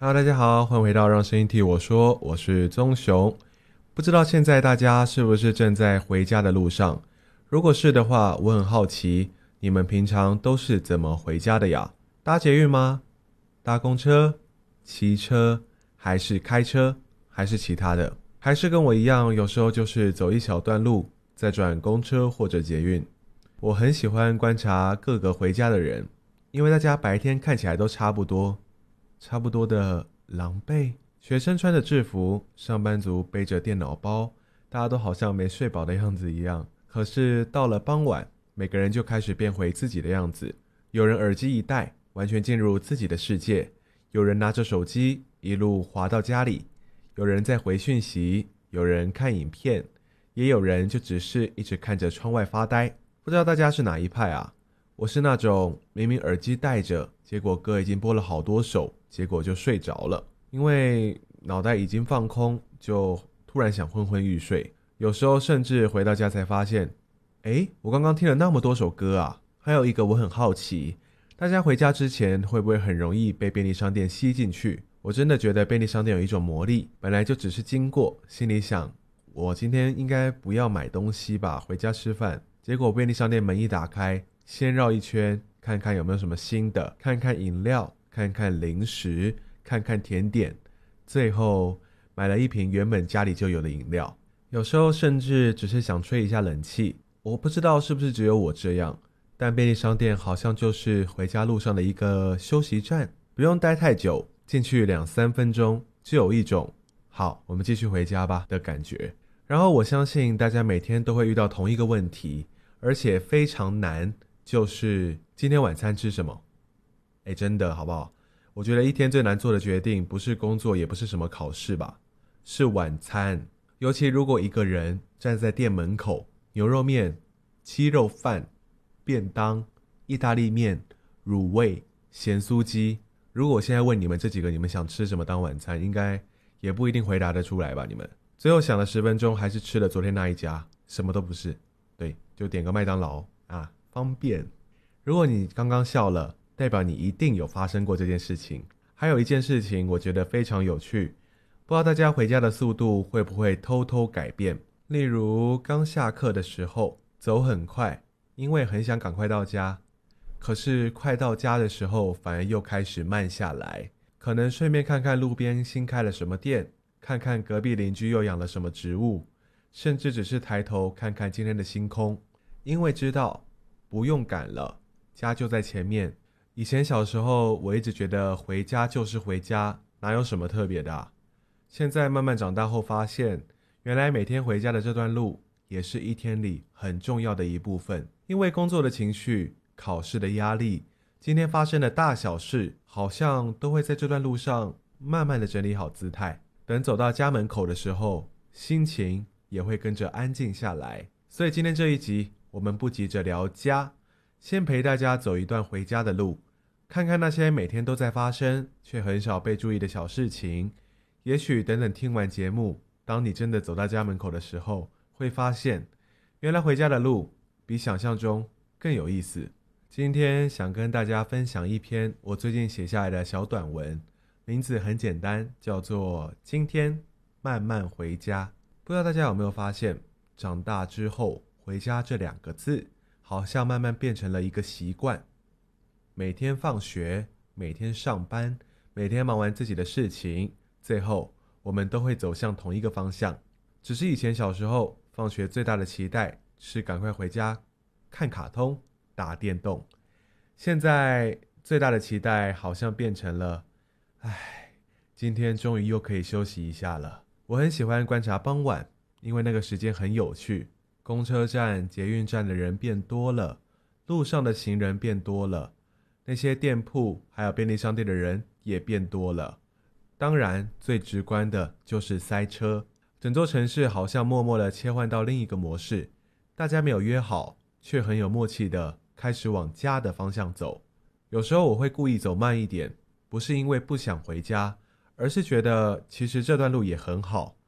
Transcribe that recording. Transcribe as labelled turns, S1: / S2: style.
S1: Hello，大家好，欢迎回到让声音替我说，我是棕熊。不知道现在大家是不是正在回家的路上？如果是的话，我很好奇，你们平常都是怎么回家的呀？搭捷运吗？搭公车？骑车？还是开车？还是其他的？还是跟我一样，有时候就是走一小段路，再转公车或者捷运？我很喜欢观察各个回家的人，因为大家白天看起来都差不多的狼狈。学生穿着制服，上班族背着电脑包，大家都好像没睡饱的样子一样。可是到了傍晚，每个人就开始变回自己的样子。有人耳机一戴，完全进入自己的世界；有人拿着手机一路滑到家里；有人在回讯息；有人看影片；也有人就只是一直看着窗外发呆。不知道大家是哪一派啊？我是那种明明耳机戴着，结果歌已经播了好多首，结果就睡着了，因为脑袋已经放空，就突然想昏昏欲睡。有时候甚至回到家才发现，我刚刚听了那么多首歌啊。还有一个我很好奇，大家回家之前会不会很容易被便利商店吸进去？我真的觉得便利商店有一种魔力，本来就只是经过，心里想我今天应该不要买东西吧，回家吃饭。结果便利商店门一打开，先绕一圈，看看有没有什么新的，看看饮料，看看零食，看看甜点，最后买了一瓶原本家里就有的饮料。有时候甚至只是想吹一下冷气。我不知道是不是只有我这样，但便利商店好像就是回家路上的一个休息站，不用待太久，进去2-3分钟就有一种好，我们继续回家吧的感觉。然后我相信大家每天都会遇到同一个问题，而且非常难，就是今天晚餐吃什么。真的好不好？我觉得一天最难做的决定不是工作，也不是什么考试吧，是晚餐。尤其如果一个人站在店门口，牛肉面、鸡肉饭、便当、意大利面、卤味、咸酥鸡，如果我现在问你们这几个你们想吃什么当晚餐，应该也不一定回答得出来吧。你们最后想了10分钟，还是吃了昨天那一家，什么都不是。对，就点个麦当劳啊，方便。如果你刚刚笑了，代表你一定有发生过这件事情。还有一件事情我觉得非常有趣，不知道大家回家的速度会不会偷偷改变。例如刚下课的时候走很快，因为很想赶快到家，可是快到家的时候反而又开始慢下来，可能顺便看看路边新开了什么店，看看隔壁邻居又养了什么植物，甚至只是抬头看看今天的星空。因为知道不用赶了，家就在前面。以前小时候我一直觉得回家就是回家，哪有什么特别的啊。现在慢慢长大后发现，原来每天回家的这段路也是一天里很重要的一部分。因为工作的情绪、考试的压力，今天发生的大小事，好像都会在这段路上慢慢的整理好姿态。等走到家门口的时候，心情也会跟着安静下来。所以今天这一集我们不急着聊家，先陪大家走一段回家的路，看看那些每天都在发生却很少被注意的小事情。也许等等听完节目，当你真的走到家门口的时候，会发现原来回家的路比想象中更有意思。今天想跟大家分享一篇我最近写下来的小短文，名字很简单，叫做今天慢慢回家。不知道大家有没有发现，长大之后回家这2个字好像慢慢变成了一个习惯。每天放学，每天上班，每天忙完自己的事情，最后我们都会走向同一个方向。只是以前小时候放学最大的期待是赶快回家看卡通打电动，现在最大的期待好像变成了今天终于又可以休息一下了。我很喜欢观察傍晚，因为那个时间很有趣。公车站、捷运站的人变多了，路上的行人变多了，那些店铺还有便利商店的人也变多了。当然最直观的就是塞车，整座城市好像默默地切换到另一个模式，大家没有约好，却很有默契地开始往家的方向走。有时候我会故意走慢一点，不是因为不想回家，而是觉得其实这段路也很好，